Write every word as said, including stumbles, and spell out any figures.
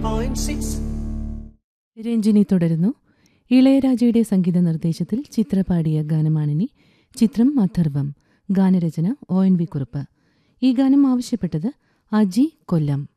Point six. Ranjini തുടരുന്നു. ഇളയരാജയുടെ സംഗീത നിർദ്ദേശത്തിൽ ചിത്ര പാടിയ ഗാനമാണിനി. ചിത്രം അഥർവം. ഗാനരചന ഒ എൻ വി കുറുപ്പ്. ഈ ഗാനം ആവശ്യപ്പെട്ടത് അജി കൊല്ലം.